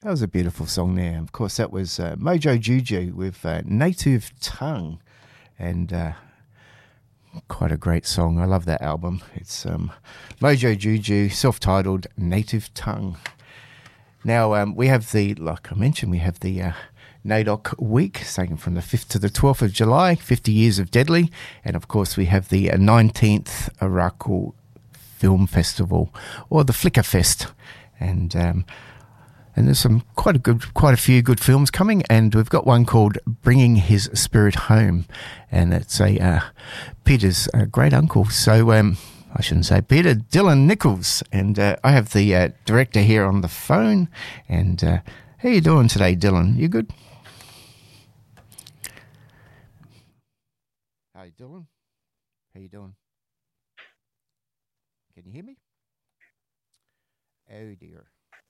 That was a beautiful song there. Of course, that was Mojo Juju with Native Tongue, and quite a great song. I love that album. It's Mojo Juju, self-titled Native Tongue. Now, we have like I mentioned, we have the NAIDOC Week, taken from the 5th to the 12th of July, 50 years of Deadly, and of course we have the 19th Araku Film Festival, or the Flicker Fest, and there's quite a few good films coming, and we've got one called Bringing His Spirit Home, and it's Peter's great uncle. So I shouldn't say Peter, Dylan Nichols, and I have the director here on the phone. And how you doing today, Dylan? You good? Hi, Dylan. How you doing? Can you hear me? Oh dear.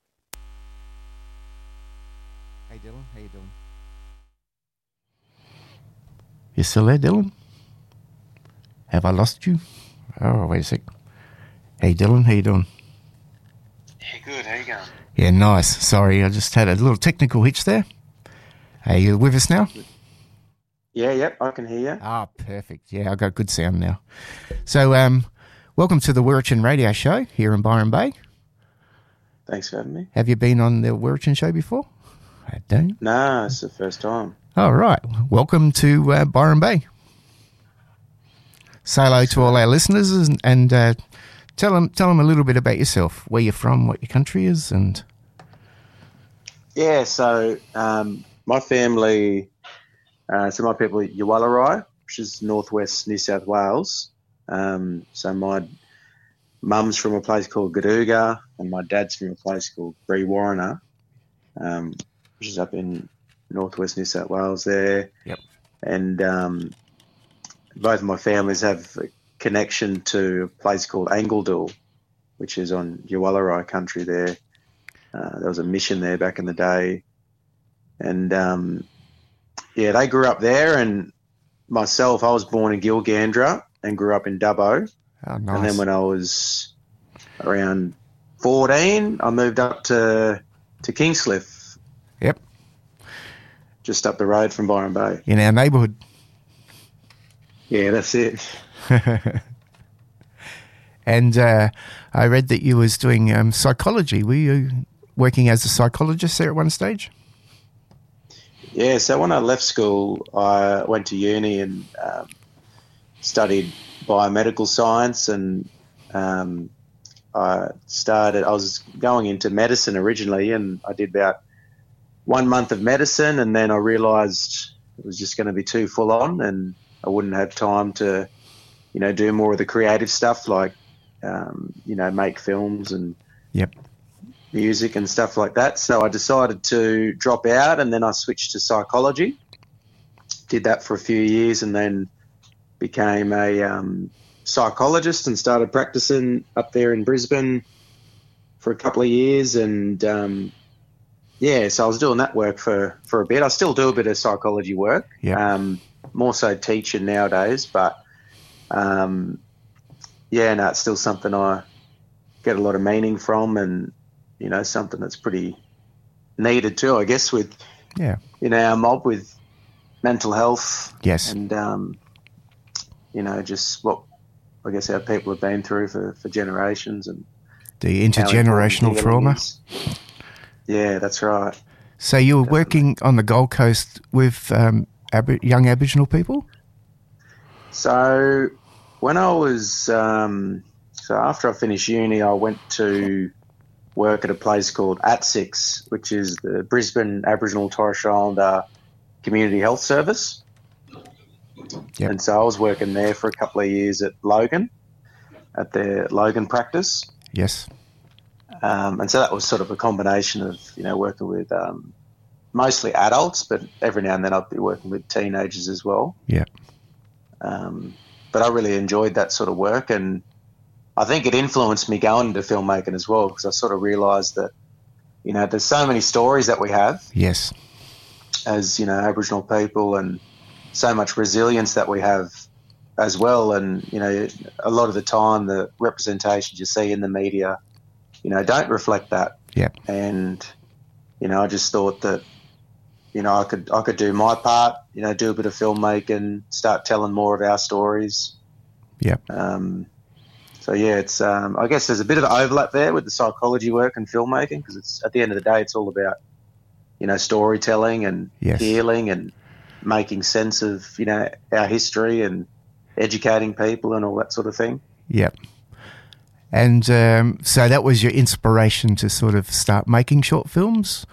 Hey Dylan, how you doing? You still there, Dylan? Have I lost you? Oh, wait a sec. Hey Dylan, how you doing? Yeah, good. How you going? Yeah, nice. Sorry, I just had a little technical hitch there. Are you with us now? Yeah, yep, I can hear you. Ah, perfect. Yeah, I got good sound now. So, welcome to the Wirrachin Radio Show here in Byron Bay. Thanks for having me. Have you been on the Wirrachin Show before? I don't. No, it's the first time. All right. Welcome to Byron Bay. Say hello to all our listeners and tell them a little bit about yourself, where you're from, what your country is, and. Yeah, so my family, my people are Yuwalarai, which is northwest New South Wales. So my mum's from a place called Garuga, and my dad's from a place called Brewarrina, which is up in northwest New South Wales there. Yep. And both of my families have a connection to a place called Angledool, which is on Yuwalarai country there. There was a mission there back in the day. And, they grew up there. And myself, I was born in Gilgandra and grew up in Dubbo. Oh, nice. And then when I was around 14, I moved up to Kingscliff. Yep. Just up the road from Byron Bay. In our neighbourhood. Yeah, that's it. And I read that you was doing psychology. Were you working as a psychologist there at one stage? Yeah, so when I left school, I went to uni and studied biomedical science, and I was going into medicine originally, and I did about 1 month of medicine, and then I realised it was just going to be too full on, and I wouldn't have time to, do more of the creative stuff like, make films and yep. music and stuff like that. So I decided to drop out, and then I switched to psychology. Did that for a few years, and then became a psychologist and started practicing up there in Brisbane for a couple of years. And so I was doing that work for a bit. I still do a bit of psychology work, more so teaching nowadays, but it's still something I get a lot of meaning from, and something that's pretty needed too, I guess, with our mob with mental health. Yes. And just what I guess our people have been through for generations, and the intergenerational trauma. Yeah, that's right. So you were working on the Gold Coast with young Aboriginal people? So when I was after I finished uni, I went to work at a place called ATSIX, which is the Brisbane Aboriginal and Torres Strait Islander Community Health Service. Yep. And so I was working there for a couple of years at Logan, at their Logan practice. Yes. And so that was sort of a combination of, working with mostly adults, but every now and then I'd be working with teenagers as well. Yeah. But I really enjoyed that sort of work, and I think it influenced me going into filmmaking as well, because I sort of realised that, there's so many stories that we have. Yes. As, Aboriginal people, and so much resilience that we have as well. And, a lot of the time the representations you see in the media, don't reflect that. Yeah. And, I just thought that, I could do my part, do a bit of filmmaking, start telling more of our stories. Yep. So yeah, it's I guess there's a bit of overlap there with the psychology work and filmmaking, because it's at the end of the day, it's all about storytelling and healing and making sense of our history and educating people and all that sort of thing. Yep. And so that was your inspiration to sort of start making short films?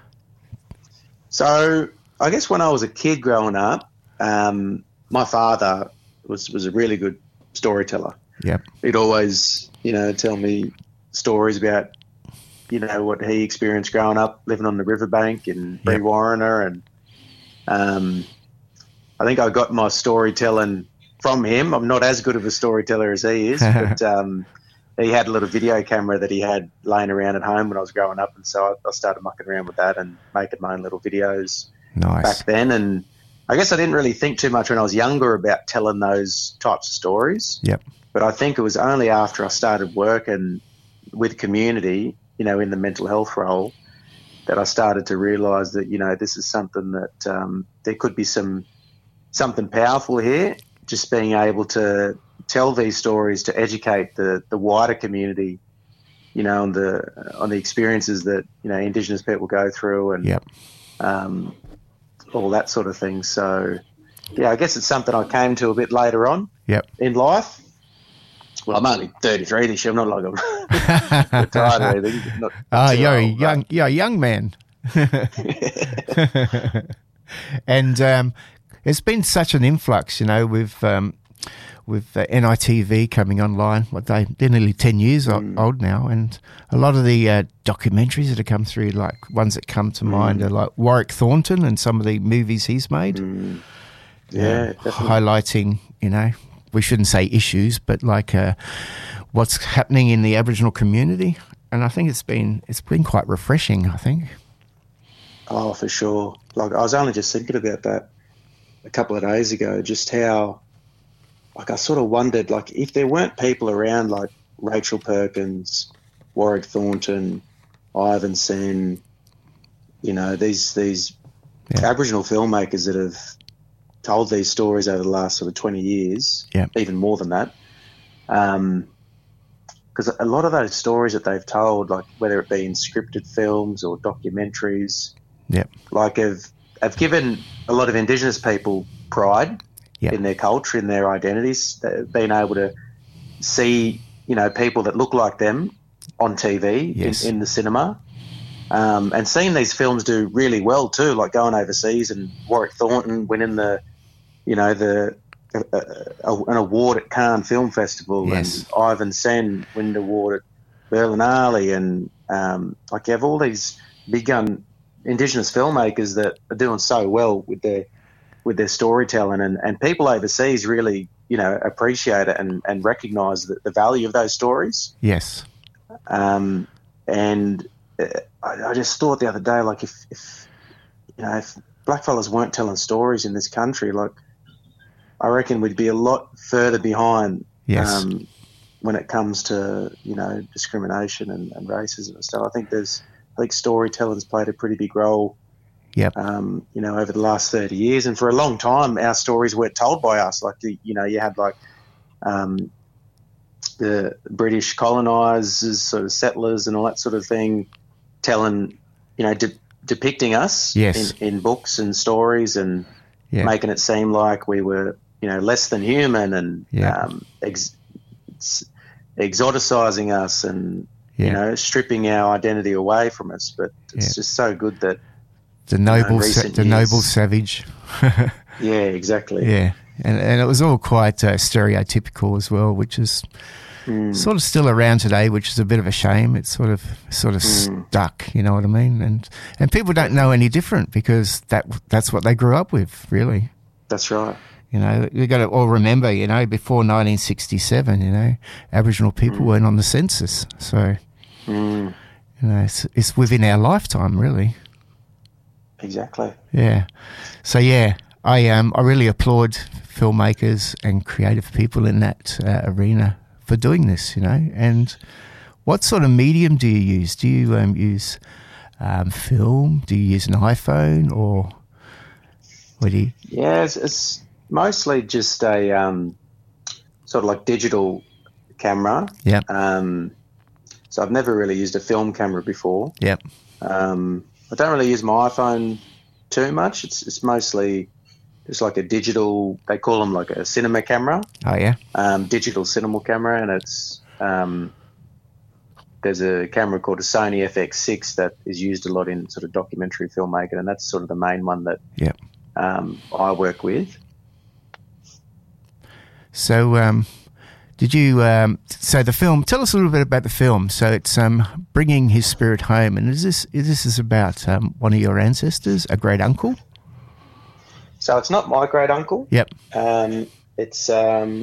So I guess when I was a kid growing up, my father was a really good storyteller. Yep. He'd always, tell me stories about, what he experienced growing up, living on the riverbank in Brewarrina. And I think I got my storytelling from him. I'm not as good of a storyteller as he is, but he had a little video camera that he had laying around at home when I was growing up, and so I started mucking around with that and making my own little videos back then. And I guess I didn't really think too much when I was younger about telling those types of stories. Yep. But I think it was only after I started working with community, in the mental health role, that I started to realise that, this is something that there could be something powerful here, just being able to tell these stories to educate the wider community, on the experiences that, Indigenous people go through and all that sort of thing. So, yeah, I guess it's something I came to a bit later on in life. Well, I'm only 33 this year. I'm not like I'm retired or anything. You're a young man. And it's been such an influx, with NITV coming online. They're nearly 10 years old now, and a lot of the documentaries that have come through, like ones that come to mind, are like Warwick Thornton and some of the movies he's made. Yeah, highlighting, we shouldn't say issues, but like what's happening in the Aboriginal community. And I think it's been quite refreshing, I think. Oh, for sure. Like, I was only just thinking about that a couple of days ago, just how, like, I sort of wondered, like, if there weren't people around like Rachel Perkins, Warwick Thornton, Ivan Sen, these Aboriginal filmmakers that have told these stories over the last sort of 20 years, even more than that. Because a lot of those stories that they've told, like whether it be in scripted films or documentaries, like have given a lot of Indigenous people pride in their culture, in their identities, being able to see, people that look like them on TV in the cinema. And seeing these films do really well too, like going overseas and Warwick Thornton winning an award at Cannes Film Festival, and Ivan Sen winning an award at Berlinale, and like you have all these big Indigenous filmmakers that are doing so well with their storytelling, and people overseas really appreciate it and recognise the value of those stories. Yes. And I just thought the other day, like if blackfellas weren't telling stories in this country, like I reckon we'd be a lot further behind when it comes to discrimination and racism and stuff. I think storytelling's played a pretty big role. Over the last 30 years, and for a long time, our stories weren't told by us. Like you had like the British colonisers, sort of settlers, and all that sort of thing, telling, depicting us in books and stories, and making it seem like we were, less than human, and exoticizing us, and stripping our identity away from us. But it's just so good that the noble savage. Yeah, exactly. Yeah, and it was all quite stereotypical as well, which is sort of still around today, which is a bit of a shame. It's sort of stuck, you know what I mean? And people don't know any different, because that's what they grew up with, really. That's right. We've got to all remember, before 1967, Aboriginal people weren't on the census. So, it's within our lifetime, really. Exactly. Yeah. So, I really applaud filmmakers and creative people in that arena for doing this, And what sort of medium do you use? Do you use film? Do you use an iPhone or what do you? Yeah, it's mostly just a sort of like digital camera. Yep. So I've never really used a film camera before. Yep. I don't really use my iPhone too much. It's mostly just like a digital. They call them like a cinema camera. Oh yeah. Digital cinema camera, and it's there's a camera called a Sony FX6 that is used a lot in sort of documentary filmmaking, and that's sort of the main one that Yep. I work with. So, did you? So the film. Tell us a little bit about the film. So it's bringing his spirit home, and is this about one of your ancestors, a great uncle? So it's not my great uncle. Yep. It's there's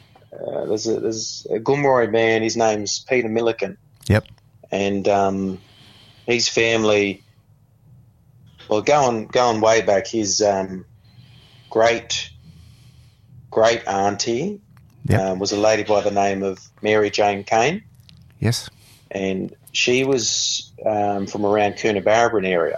a Gomeroi man. His name's Peter Milliken. Yep. And his family. Well, going way back, his great auntie. Yep. Was a lady by the name of Mary Jane Kane. Yes. And she was from around Coonabarabran area.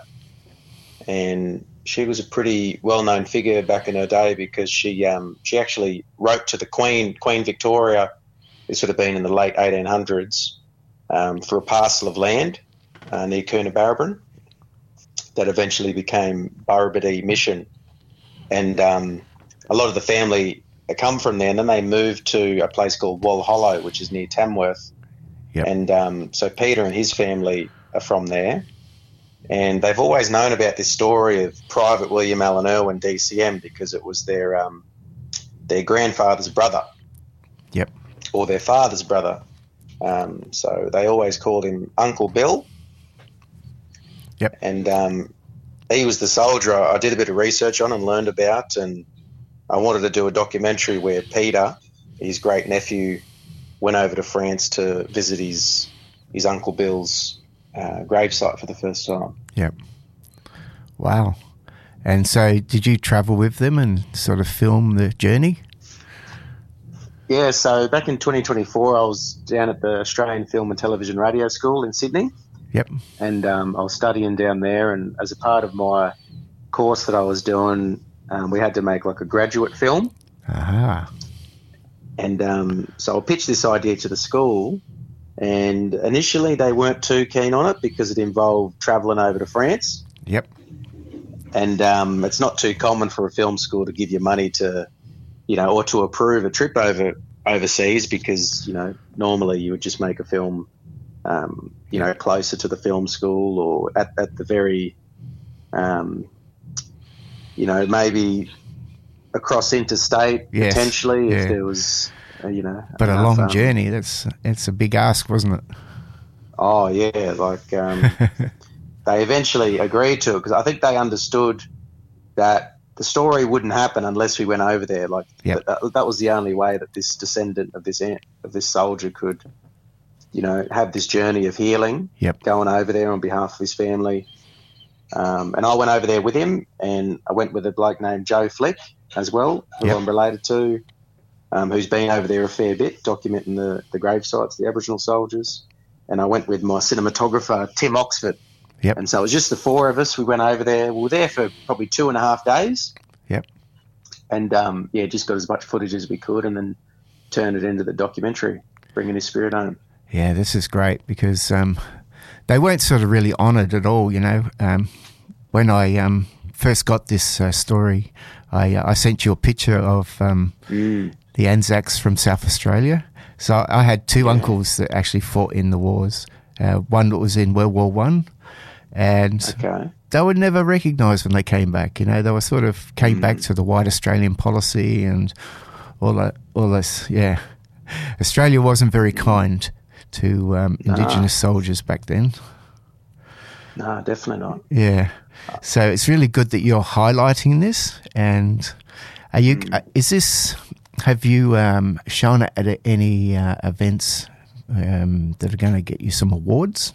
And she was a pretty well-known figure back in her day because she actually wrote to the Queen Victoria, this would have been in the late 1800s, for a parcel of land near Coonabarabran that eventually became Burrabidee Mission. And a lot of the family come from there, and then they moved to a place called Walhollow, which is near Tamworth. Yep. And so Peter and his family are from there, and they've always known about this story of Private William Allen Irwin, DCM, because it was their grandfather's brother. Yep. Or their father's brother. So they always called him Uncle Bill. Yep. And he was the soldier I did a bit of research on and learned about, and I wanted to do a documentary where Peter, his great nephew, went over to France to visit his Uncle Bill's gravesite for the first time. Yep. Wow. And so did you travel with them and sort of film the journey? Yeah, so back in 2024, I was down at the Australian Film and Television Radio School in Sydney. Yep. And I was studying down there, and as a part of my course that I was doing, we had to make like a graduate film. Aha. And so I pitched this idea to the school, and initially they weren't too keen on it because it involved travelling over to France. Yep. And it's not too common for a film school to give you money to, or to approve a trip overseas because, normally you would just make a film, closer to the film school or at the very, maybe across interstate potentially if there was, But a long journey, it's a big ask, wasn't it? Oh, yeah. Like they eventually agreed to it because I think they understood that the story wouldn't happen unless we went over there. Like that was the only way that this descendant of this soldier could, have this journey of healing, going over there on behalf of his family. And I went over there with him, and I went with a bloke named Joe Flick as well, who I'm related to, who's been over there a fair bit, documenting the grave sites, the Aboriginal soldiers. And I went with my cinematographer, Tim Oxford. Yep. And so it was just the four of us. We went over there. We were there for probably 2.5 days. Yep. And, just got as much footage as we could and then turned it into the documentary, Bringing His Spirit Home. Yeah, this is great because they weren't sort of really honoured at all, When I first got this story, I sent you a picture of the Anzacs from South Australia. So I had two uncles that actually fought in the wars. One that was in World War One, and they were never recognised when they came back. They were sort of came back to the white Australian policy and all this. Yeah, Australia wasn't very kind to Indigenous soldiers back then. No, definitely not. Yeah, so it's really good that you're highlighting this. And are you? Have you shown it at any events that are going to get you some awards?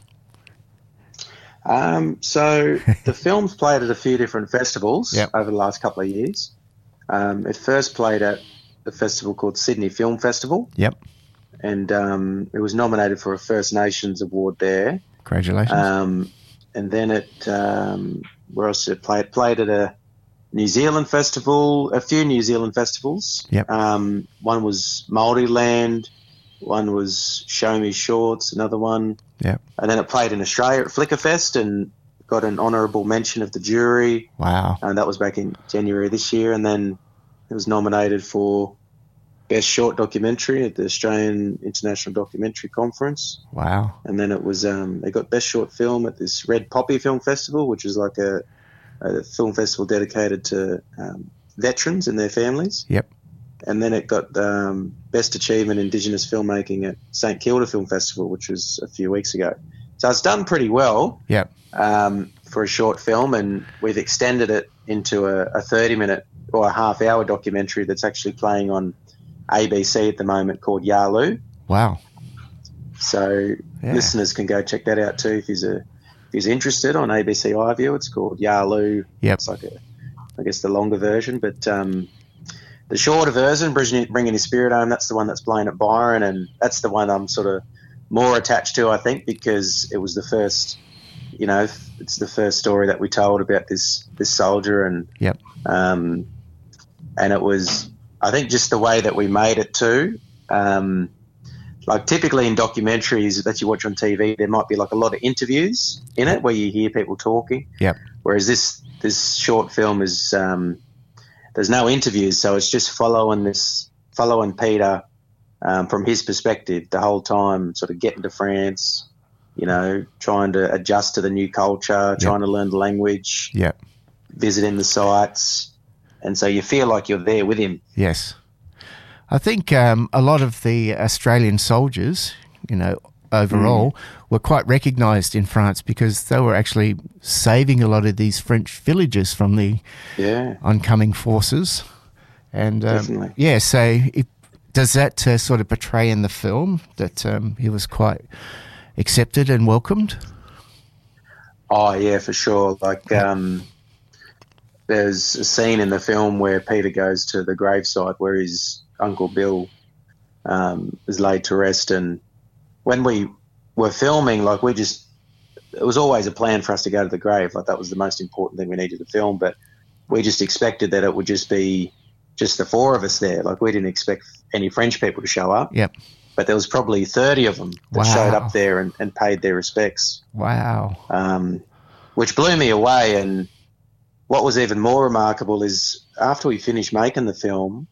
So the film's played at a few different festivals over the last couple of years. It first played at a festival called Sydney Film Festival. Yep. And it was nominated for a First Nations award there. Congratulations. and then it where else did it play? It played at a New Zealand festival, a few New Zealand festivals. Yep. One was Māoriland, one was Show Me Shorts, another one. Yep. And then it played in Australia at Flickerfest and got an honourable mention of the jury. Wow. And that was back in January this year. And then it was nominated for Best Short Documentary at the Australian International Documentary Conference. Wow. And then it was they got Best Short Film at this Red Poppy Film Festival, which is like a film festival dedicated to veterans and their families. Yep. And then it got Best Achievement Indigenous Filmmaking at St Kilda Film Festival, which was a few weeks ago. So it's done pretty well. Yep. For a short film, and we've extended it into a 30-minute or a half-hour documentary that's actually playing on ABC at the moment called Yalu. Wow. So listeners can go check that out too if he's interested on ABC iView. It's called Yalu. Yep. It's like I guess the longer version, but the shorter version, Bringing His Spirit Home, that's the one that's playing at Byron, and that's the one I'm sort of more attached to, I think, because it was the first, it's the first story that we told about this soldier, and yep. And it was, I think, just the way that we made it too. Like typically in documentaries that you watch on TV, there might be like a lot of interviews in it where you hear people talking. Yep. Whereas this short film is there's no interviews, so it's just following Peter from his perspective the whole time, sort of getting to France, trying to adjust to the new culture, trying to learn the language, visiting the sites, and so you feel like you're there with him. Yes. I think a lot of the Australian soldiers, overall, were quite recognised in France because they were actually saving a lot of these French villages from the oncoming forces. And definitely. So does that sort of portray in the film that he was quite accepted and welcomed? Oh, yeah, for sure. Like there's a scene in the film where Peter goes to the gravesite where his Uncle Bill is laid to rest, and when we were filming, like it was always a plan for us to go to the grave. Like that was the most important thing we needed to film, but we just expected that it would just be just the four of us there. Like we didn't expect any French people to show up. Yep. But there was probably 30 of them that showed up there and paid their respects. Wow. Which blew me away. And what was even more remarkable is after we finished making the film,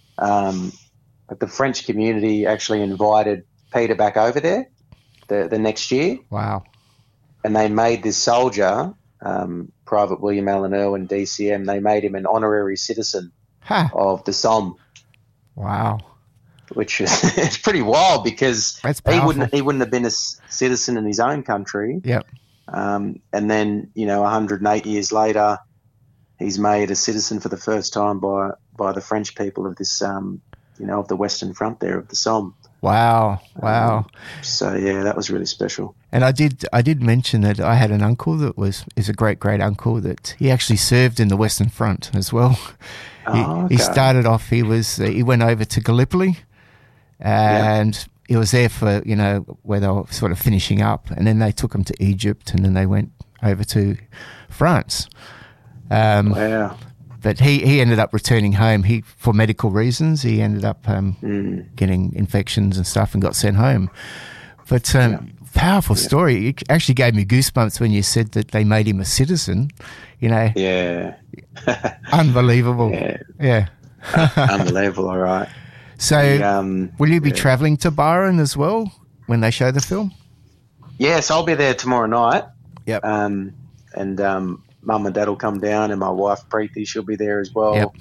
the French community actually invited Peter back over there the next year. Wow. And they made this soldier, Private William Allen Irwin, DCM, they made him an honorary citizen of the Somme. Wow. Which is it's pretty wild because he wouldn't have been a citizen in his own country. Yep. And then 108 years later, he's made a citizen for the first time by the French people of this of the Western Front there of the Somme. Wow. So yeah, that was really special. And I did mention that I had an uncle that is a great uncle that he actually served in the Western Front as well. He started off. He went over to Gallipoli. And he was there for, where they were sort of finishing up, and then they took him to Egypt, and then they went over to France. Wow. But he ended up returning home. For medical reasons, he ended up getting infections and stuff and got sent home. But powerful story. It actually gave me goosebumps when you said that they made him a citizen. Yeah. Unbelievable. Yeah. Unbelievable, all right. So, will you be travelling to Byron as well when they show the film? Yes, I'll be there tomorrow night. Yep. And Mum and Dad will come down, and my wife Preeti, she'll be there as well. Yep.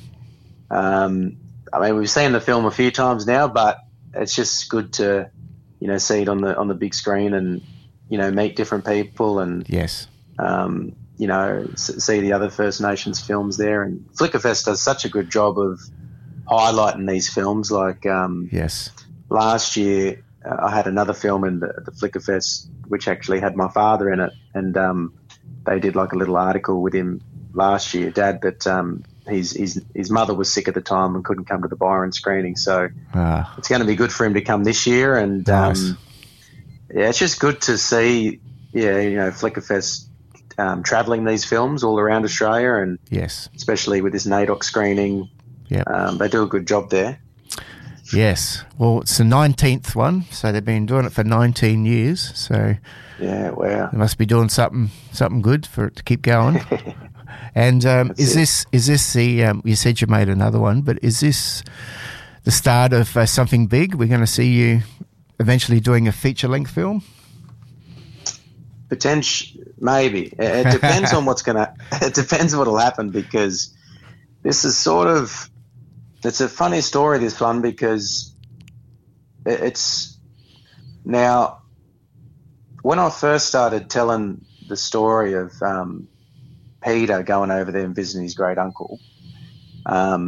We've seen the film a few times now, but it's just good to, see it on the big screen and, meet different people and yes, see the other First Nations films there. And Flickerfest does such a good job of highlighting these films. Like yes, last year I had another film in the Flickerfest which actually had my father in it, and they did like a little article with him last year, Dad, that his mother was sick at the time and couldn't come to the Byron screening, so it's going to be good for him to come this year. And nice. it's just good to see Flickerfest travelling these films all around Australia, and Yes. especially with this NAIDOC screening. Yep. They do a good job there. Yes. Well, it's the 19th one, so they've been doing it for 19 years. So Yeah, wow. they must be doing something good for it to keep going. And is this the? You said you made another one, but is this the start of something big? We're going to see you eventually doing a feature-length film. Maybe it depends on what's gonna. It depends what'll happen, because this is sort of. It's a funny story, this one, because it's now. When I first started telling the story of Peter going over there and visiting his great uncle, I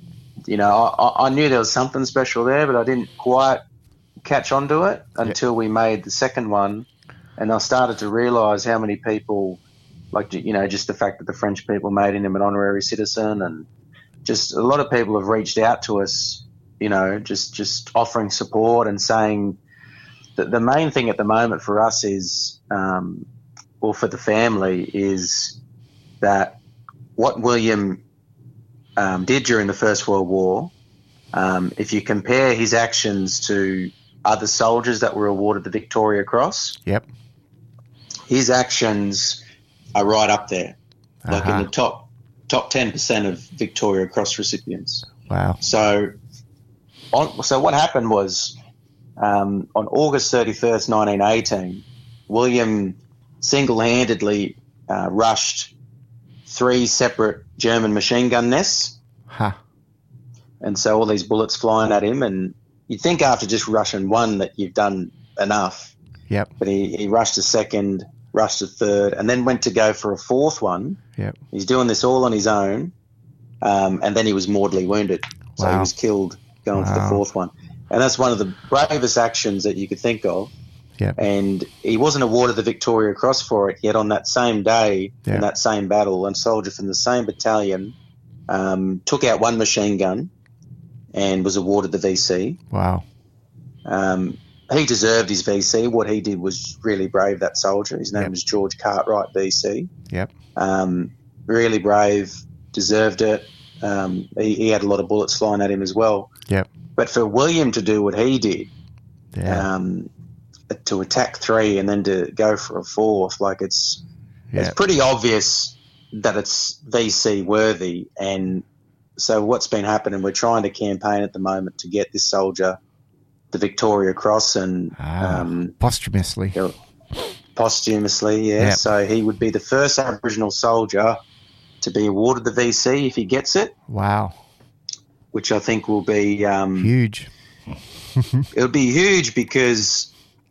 knew there was something special there, but I didn't quite catch on to it until we made the second one. And I started to realise how many people, just the fact that the French people made him an honorary citizen, and just a lot of people have reached out to us, just offering support and saying that the main thing at the moment for us is, for the family, is that what William did during the First World War, if you compare his actions to other soldiers that were awarded the Victoria Cross, Yep. his actions are right up there, like in the top 10% of Victoria Cross recipients. Wow. So what happened was, on August 31st, 1918, William single-handedly rushed 3 separate German machine gun nests. Huh. And so all these bullets flying at him, and you'd think after just rushing one that you've done enough. Yep. But he rushed a second, rushed a third, and then went to go for a fourth one. Yep. He's doing this all on his own, and then he was mortally wounded. So he was killed going for the fourth one. And that's one of the bravest actions that you could think of. Yep. And he wasn't awarded the Victoria Cross for it, yet on that same day, in that same battle, a soldier from the same battalion took out one machine gun and was awarded the VC. Wow. He deserved his VC. What he did was really brave, that soldier. His name was George Cartwright, VC. Yep. Really brave, deserved it. He had a lot of bullets flying at him as well. Yep. But for William to do what he did, to attack 3 and then to go for a 4th, it's pretty obvious that it's VC worthy. And so what's been happening, we're trying to campaign at the moment to get this soldier the Victoria Cross, and posthumously. Posthumously, yeah. Yep. So he would be the first Aboriginal soldier to be awarded the VC if he gets it. Wow. Which I think will be huge. It'll be huge because,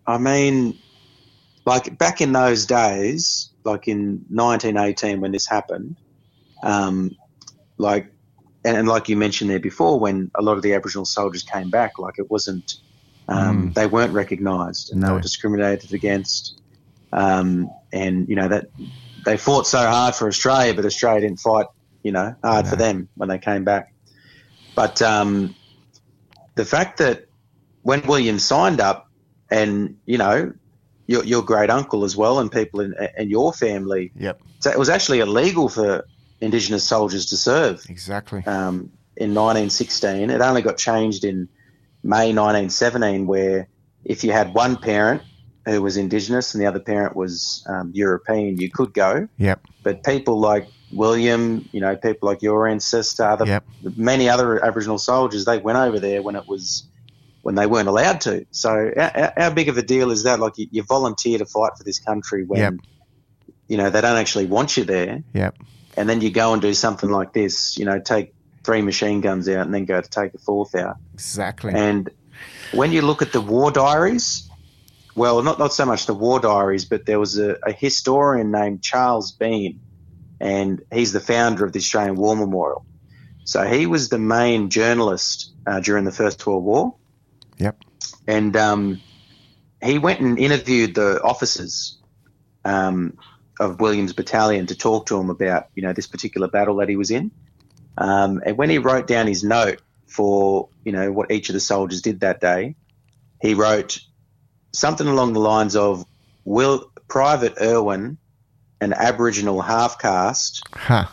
back in those days, like in 1918 when this happened, and like you mentioned there before, when a lot of the Aboriginal soldiers came back, it wasn't, they weren't recognised and they were discriminated against. And, that they fought so hard for Australia, but Australia didn't fight, hard for them when they came back. But the fact that when William signed up, and, your great uncle as well, and people in your family, so it was actually illegal for Indigenous soldiers to serve. Exactly. In 1916. It only got changed in May 1917, where if you had one parent who was Indigenous and the other parent was European, you could go. Yep. But people like William, people like your ancestor, many other Aboriginal soldiers, they went over there when they weren't allowed to. So how big of a deal is that? You volunteer to fight for this country when, they don't actually want you there. Yep. And then you go and do something like this, take 3 machine guns out and then go to take a 4th out. Exactly. And when you look at the war diaries, well, not so much the war diaries, but there was a historian named Charles Bean, and he's the founder of the Australian War Memorial. So he was the main journalist during the First World War. Yep. And he went and interviewed the officers of William's battalion to talk to him about, this particular battle that he was in. And when he wrote down his note for, what each of the soldiers did that day, he wrote something along the lines of, Private Irwin an Aboriginal half caste, Huh.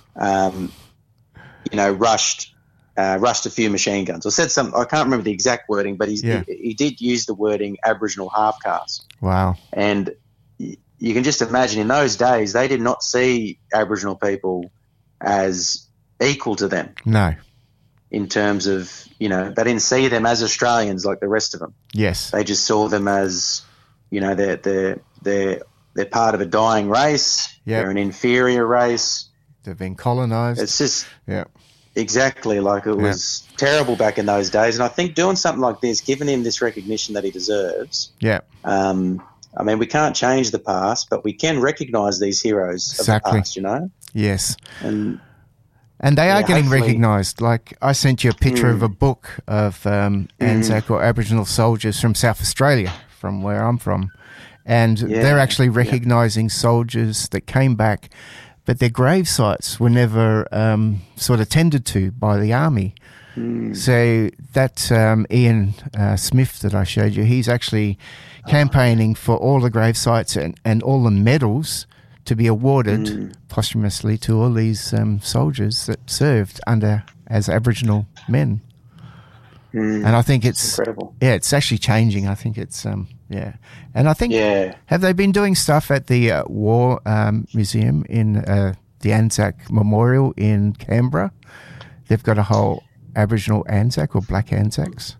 rushed a few machine guns, or said something. I can't remember the exact wording, but he did use the wording Aboriginal half caste. Wow. And you can just imagine in those days they did not see Aboriginal people as equal to them. No. In terms of, they didn't see them as Australians like the rest of them. Yes. They just saw them as, they're part of a dying race. Yep. They're an inferior race. They've been colonised. It's just yeah, exactly like it was terrible back in those days. And I think doing something like this, giving him this recognition that he deserves. Yeah. We can't change the past, but we can recognise these heroes of the past, Yes. And they are getting recognised. Like, I sent you a picture of a book of Anzac or Aboriginal soldiers from South Australia, from where I'm from. And they're actually recognising soldiers that came back, but their grave sites were never sort of tended to by the army. So that Ian Smith that I showed you, he's actually campaigning for all the grave sites and all the medals to be awarded posthumously to all these soldiers that served as Aboriginal men. And I think it's incredible. Yeah, it's actually changing. I think it's And I think have they been doing stuff at the War Museum in the Anzac Memorial in Canberra? They've got a whole Aboriginal Anzac or Black Anzacs.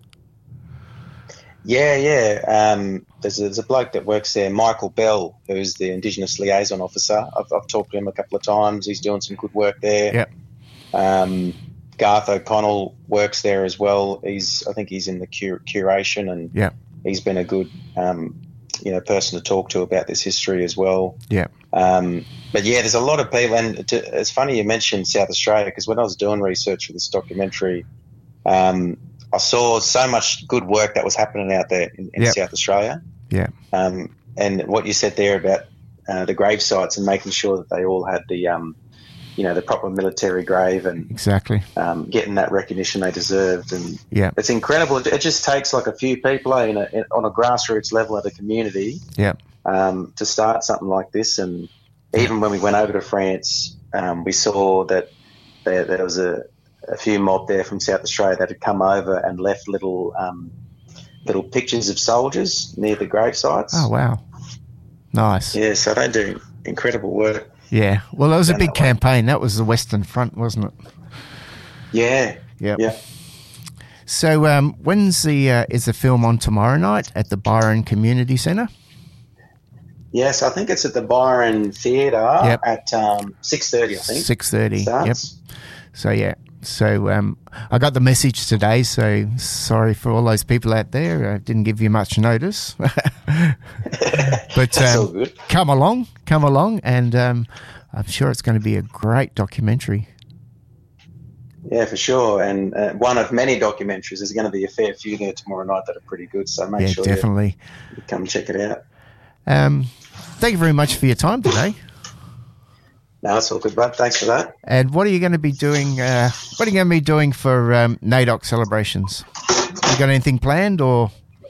Yeah. There's a bloke that works there, Michael Bell, who's the Indigenous Liaison Officer. I've talked to him a couple of times. He's doing some good work there. Yep. Garth O'Connell works there as well. I think he's in the curation, and he's been a good person to talk to about this history as well. Yeah. But there's a lot of people, and it's funny you mentioned South Australia, because when I was doing research for this documentary, I saw so much good work that was happening out there in South Australia. Yeah. And what you said there about the grave sites and making sure that they all had the proper military grave and exactly getting that recognition they deserved. And it's incredible. It just takes like a few people on a grassroots level of the community to start something like this. And even when we went over to France, we saw that there was a few mob there from South Australia that had come over and left little pictures of soldiers near the grave sites. Oh, wow. Nice. Yeah, so they do incredible work. Yeah. Well, that was a big campaign. That was the Western Front, wasn't it? Yeah. Yeah. So when's is the film on tomorrow night at the Byron Community Centre? Yes, I think it's at the Byron Theatre at 6:30, I think. 6:30, yep. So, I got the message today, so sorry for all those people out there. I didn't give you much notice. But that's all good. Come along, and I'm sure it's going to be a great documentary. Yeah, for sure. And one of many documentaries. There's going to be a fair few there tomorrow night that are pretty good, so make sure definitely. You come check it out. Thank you very much for your time today. No, it's all good, bud. Thanks for that. And what are you going to be doing? For NAIDOC celebrations? You got anything planned, or?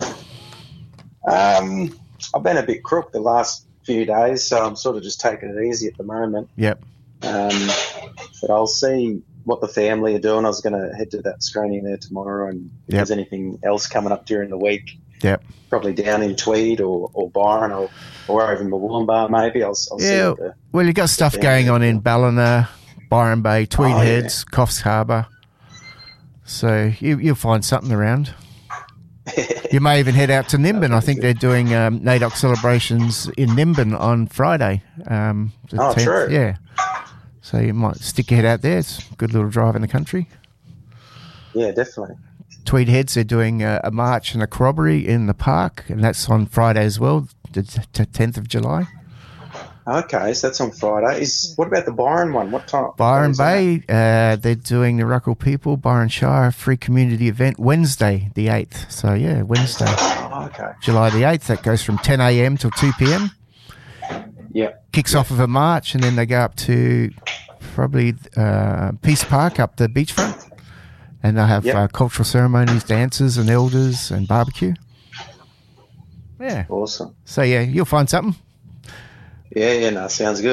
I've been a bit crook the last few days, so I'm sort of just taking it easy at the moment. Yep. But I'll see what the family are doing. I was going to head to that screening there tomorrow, and if there's anything else coming up during the week, probably down in Tweed or Byron or over in Murwillumbah maybe. I'll see. Well, you've got stuff going on in Ballina, Byron Bay, Tweed Heads, Coffs Harbour. So you'll find something around. You may even head out to Nimbin. I think they're doing NAIDOC celebrations in Nimbin on Friday. The 10th. True. Yeah. So you might stick your head out there. It's a good little drive in the country. Yeah, definitely. Tweed Heads, they're doing a march and a corroboree in the park, and that's on Friday as well, the 10th of July. Okay, so that's on Friday. What about the Byron one? What time? Byron Bay, they're doing the Ruckle People, Byron Shire free community event Wednesday, the 8th. So, yeah, Wednesday, July the 8th. That goes from 10 a.m. till 2 p.m. Yeah. Kicks off with a march, and then they go up to probably Peace Park up the beachfront. And they'll have cultural ceremonies, dances and elders and barbecue. Yeah. Awesome. So, yeah, you'll find something. Yeah, no, sounds good.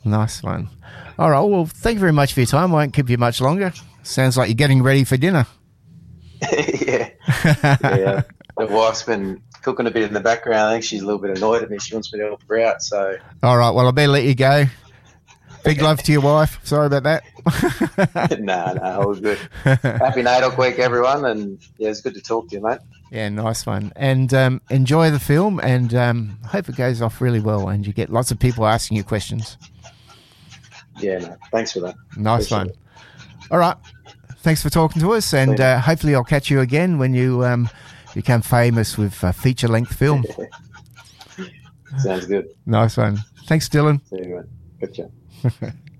Nice one. All right. Well, thank you very much for your time. I won't keep you much longer. Sounds like you're getting ready for dinner. Yeah. The wife's been cooking a bit in the background. I think she's a little bit annoyed at me. She wants me to help her out. So. All right. Well, I better let you go. Big love to your wife. Sorry about that. No, all good. Happy NAIDOC week, everyone. And yeah, it's good to talk to you, mate. Yeah, nice one. And enjoy the film, and hope it goes off really well and you get lots of people asking you questions. Yeah, no, thanks for that. Nice one. All right. Thanks for talking to us, and hopefully I'll catch you again when you become famous with feature-length film. Sounds good. Nice one. Thanks, Dylan. See you, mate. Good chat.